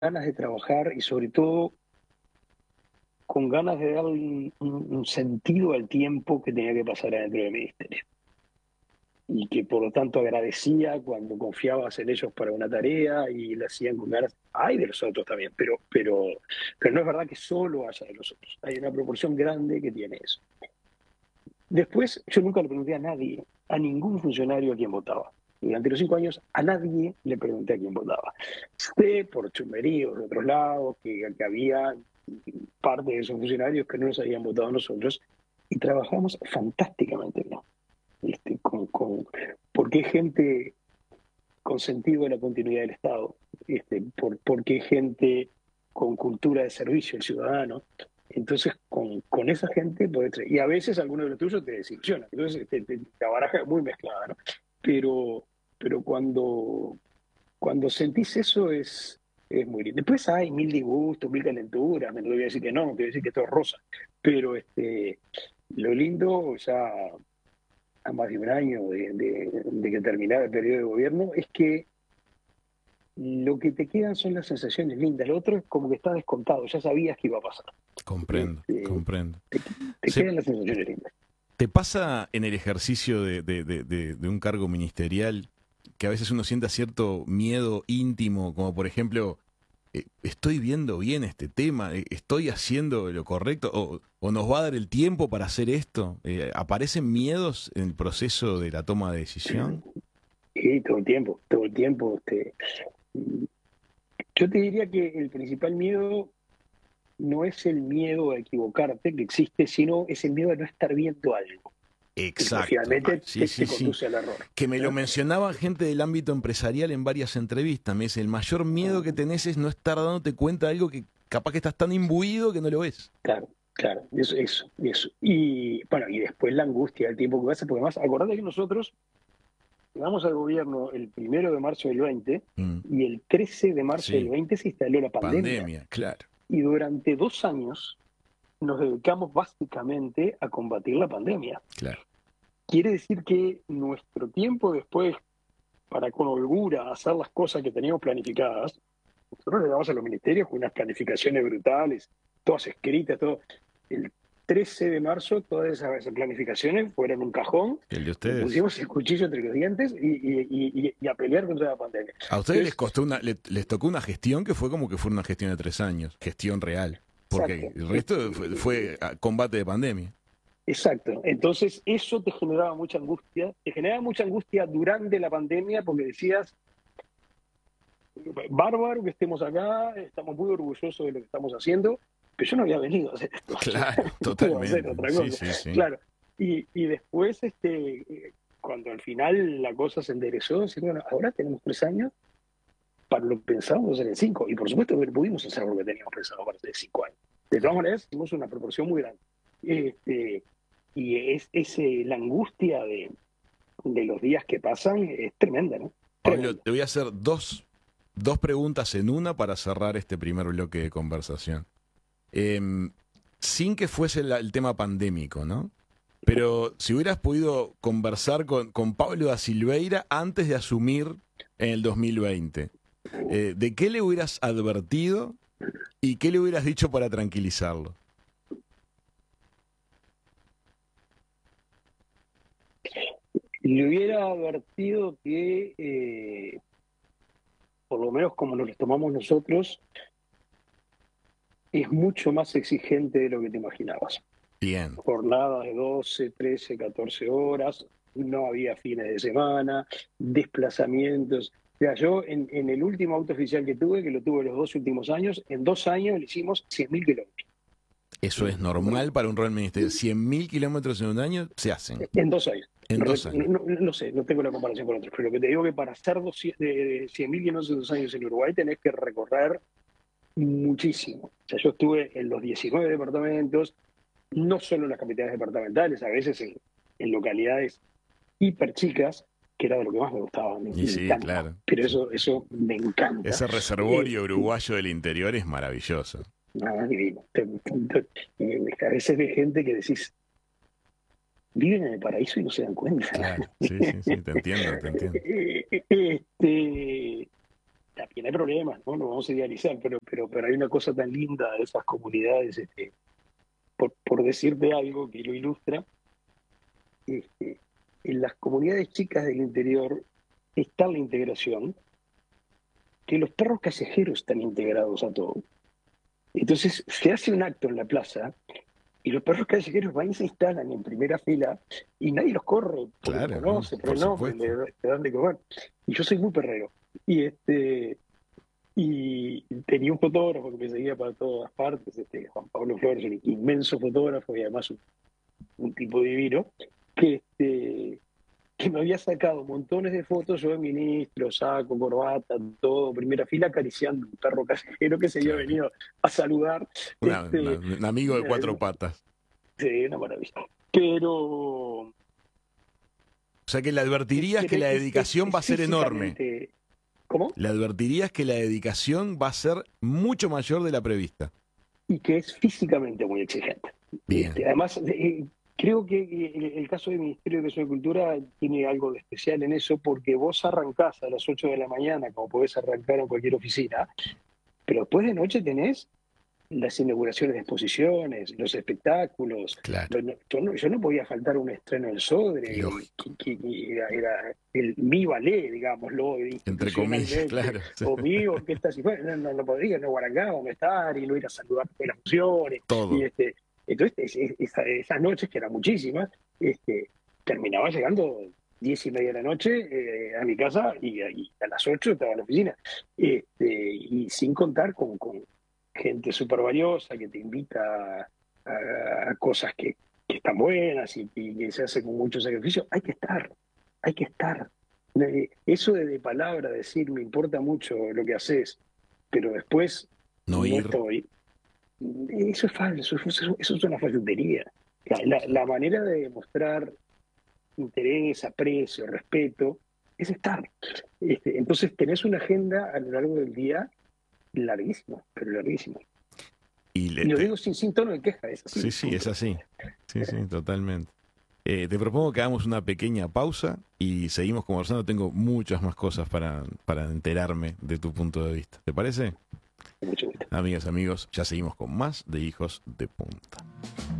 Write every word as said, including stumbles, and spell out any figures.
ganas de trabajar y sobre todo con ganas de darle un, un- un sentido al tiempo que tenía que pasar adentro del ministerio. Y que por lo tanto agradecía cuando confiabas en ellos para una tarea y la hacían con ganas. Hay de los otros también, pero, pero, pero no es verdad que solo haya de los otros. Hay una proporción grande que tiene eso. Después, yo nunca le pregunté a nadie, a ningún funcionario a quién votaba. Durante los cinco años, a nadie le pregunté a quién votaba. Sé por chumeríos de otros lados que, que había parte de esos funcionarios que no nos habían votado a nosotros y trabajamos fantásticamente bien. Este, con, con, porque hay gente con sentido de la continuidad del Estado, este, por, porque hay gente con cultura de servicio al ciudadano. Entonces, con, con esa gente, podés, y a veces alguno de los tuyos te desilusiona. Entonces, te, te, la baraja es muy mezclada, ¿no? Pero, pero cuando, cuando sentís eso es, es muy lindo. Después hay mil disgustos, mil calenturas, me no te voy a decir que no, no te voy a decir que todo es rosa. Pero este, lo lindo, ya a más de un año de, de, de que terminara el periodo de gobierno, es que lo que te quedan son las sensaciones lindas. Lo otro es como que está descontado, ya sabías que iba a pasar. Comprendo, Este, comprendo. te, te Se, quedan las sensaciones lindas. ¿Te pasa en el ejercicio de, de, de, de, de un cargo ministerial que a veces uno sienta cierto miedo íntimo, como por ejemplo, eh, estoy viendo bien este tema, eh, estoy haciendo lo correcto, o, o nos va a dar el tiempo para hacer esto? Eh, ¿Aparecen miedos en el proceso de la toma de decisión? Y todo el tiempo, todo el tiempo. Este, yo te diría que el principal miedo no es el miedo a equivocarte que existe, sino es el miedo a no estar viendo algo, que Exacto. Ah, finalmente sí, te, sí, te sí. conduce al error, Que me lo ¿no? mencionaba gente del ámbito empresarial en varias entrevistas. Me dice, el mayor miedo que tenés es no estar dándote cuenta de algo que capaz que estás tan imbuido que no lo ves. Claro, claro, eso, eso, eso. Y bueno, y después la angustia del tiempo que pasa, porque además, acordate que nosotros llegamos al gobierno el primero de marzo del veinte Mm, y el trece de marzo del sí, veinte se instaló la pandemia. pandemia, claro, Y durante dos años nos dedicamos básicamente a combatir la pandemia. claro. Quiere decir que nuestro tiempo después, para con holgura hacer las cosas que teníamos planificadas, nosotros le damos a los ministerios con unas planificaciones brutales, todas escritas, todo. El trece de marzo todas esas planificaciones fueron un cajón, El de le ustedes. pusimos el cuchillo entre los dientes y, y, y, y a pelear contra la pandemia. A ustedes les Entonces, costó una, le- les tocó una gestión que fue como que fue una gestión de tres años, gestión real. Porque exacto, el resto fue, fue ah, combate de pandemia. exacto. Entonces eso te generaba mucha angustia, te generaba mucha angustia durante la pandemia porque decías, bárbaro que estemos acá, estamos muy orgullosos de lo que estamos haciendo, pero yo no había venido a hacer esto, Claro, yo iba a hacer totalmente. otra Sí, cosa, sí, sí. claro. Y, y después, este, cuando al final la cosa se enderezó, decir, bueno, ahora tenemos tres años para lo que pensábamos hacer en cinco, y por supuesto que pudimos hacer lo que teníamos pensado para hacer cinco años. De todas Claro. maneras, hicimos una proporción muy grande. Este, y es, es eh, la angustia de, de los días que pasan es tremenda, ¿no? Pablo, Tremenda. te voy a hacer dos, dos preguntas en una para cerrar este primer bloque de conversación. Em, Sin que fuese la- el tema pandémico, ¿no? Pero si hubieras podido conversar con, con Pablo da Silveira antes de asumir en el dos mil veinte, eh, ¿de qué le hubieras advertido y qué le hubieras dicho para tranquilizarlo? Le hubiera advertido que, eh, por lo menos como nos lo tomamos nosotros, es mucho más exigente de lo que te imaginabas. Bien, Jornadas de doce, trece, catorce horas, no había fines de semana, desplazamientos. O sea, yo en, en el último auto oficial que tuve, que lo tuve los dos últimos años, en dos años le hicimos cien mil kilómetros. eso es normal para un rol ministerial. cien mil kilómetros en un año se hacen En dos años. en dos años. No, no, no sé, no tengo la comparación con otros, pero lo que te digo es que para hacer cien mil kilómetros en dos años en Uruguay tenés que recorrer muchísimo. O sea, yo estuve en los diecinueve departamentos, no solo en las capitales departamentales, a veces en, en localidades hiper chicas, que era de lo que más me gustaba, me, Y me sí, encanta, claro. pero Sí. eso, eso me encanta. Ese Eh, reservorio uruguayo del interior es maravilloso. nada, divino. Te- te- te- A veces de gente que decís, viven en el paraíso y no se dan cuenta. Claro, sí, sí, sí, te entiendo, te entiendo. este, también hay problemas, ¿no? No vamos a idealizar, pero, pero, pero hay una cosa tan linda de esas comunidades, este, por, por decirte algo que lo ilustra, este, en las comunidades chicas del interior está la integración, que los perros callejeros están integrados a todo. Entonces se hace un acto en la plaza y los perros callejeros van y se instalan en primera fila y nadie los corre, porque Claro, los conoce, ¿no? pero Por no, supuesto. le, le dan de comer. Y yo soy muy perrero. Y este y tenía un fotógrafo que me seguía para todas partes, este, Juan Pablo Flores, un inmenso fotógrafo y además un, un tipo divino, que este que me había sacado montones de fotos, yo de ministro, saco, corbata, todo, primera fila, acariciando un perro callejero que se había Claro. venido a saludar. Una- Este, una- un amigo de cuatro eh, patas. sí, una maravilla. Pero... O sea que le advertirías que pero la es- dedicación es- va a es ser enorme. físicamente- ¿Cómo? Le advertirías que la dedicación va a ser mucho mayor de la prevista. Y que es físicamente muy exigente. Bien. Este, además, eh, creo que el, el caso del Ministerio de Educación y Cultura tiene algo de especial en eso, porque vos arrancás a las ocho de la mañana, como podés arrancar en cualquier oficina, pero después de noche tenés las inauguraciones de exposiciones, los espectáculos. Claro. No, yo, no, yo no podía faltar un estreno del Sodre, Lógico. que, que era, era el mi ballet, digámoslo, Entre comillas, claro. o mi orquesta, si fue, no, no, no podía, no Guarangá, o estar y no ir a saludar de las funciones. Todo. Y este, entonces, es, esa, esas noches, que eran muchísimas, este, terminaba llegando diez y media de la noche eh, a mi casa y, y a las ocho estaba en la oficina. Este, y sin contar con, con gente súper valiosa que te invita a, a cosas que, que están buenas y, y que se hace con mucho sacrificio. Hay que estar, hay que estar. Eso de, de palabra, decir me importa mucho lo que haces, pero después No no, ir. estoy. Eso es falso, eso, eso es una falsutería. La, la, la manera de demostrar interés, aprecio, respeto, es estar. Este, entonces tenés una agenda a lo largo del día larguísima, pero larguísima. Y, le, Y lo te... digo sin, sin tono de queja, es así. Sí, sí, es así. Sí, sí, totalmente. Eh, te propongo que hagamos una pequeña pausa y seguimos conversando. Tengo muchas más cosas para, para enterarme de tu punto de vista. ¿Te parece? Mucho gusto. Amigas, amigos, ya seguimos con más de Hijos de Punta.